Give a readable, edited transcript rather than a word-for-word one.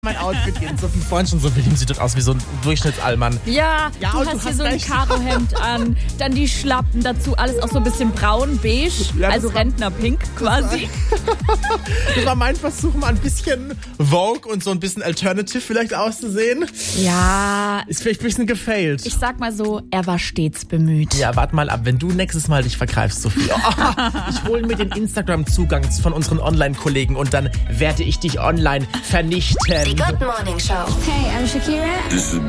Mein Outfit gehen. Sophie vorhin schon so, William sieht doch aus wie so ein Durchschnittsallmann. Ja, du hast hier so ein Karohemd an, dann die Schlappen dazu, alles auch so ein bisschen braun-beige, Ja, also Rentnerpink quasi. Das war mein Versuch, mal ein bisschen Vogue und so ein bisschen Alternative vielleicht auszusehen. Ja, Ist vielleicht ein bisschen gefailt. ich sag mal so, er war stets bemüht. Ja, warte mal ab, wenn du nächstes Mal dich vergreifst, Sophie. Oh, ich hole mir den Instagram-Zugang von unseren Online-Kollegen und dann werde ich dich online vernichten. Die Good Morning Show. Hey, I'm Shakira. This is